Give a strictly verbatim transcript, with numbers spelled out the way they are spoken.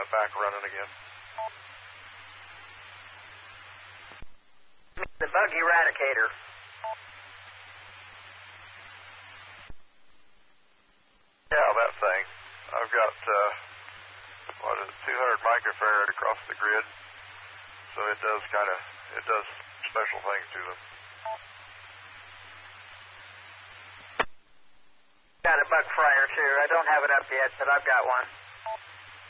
it back running again. The bug eradicator. Yeah, that thing. I've got, uh, what is it, two hundred microfarad across the grid. So it does kind of, it does special things to them. Got a bug fryer too. I don't have it up yet, but I've got one.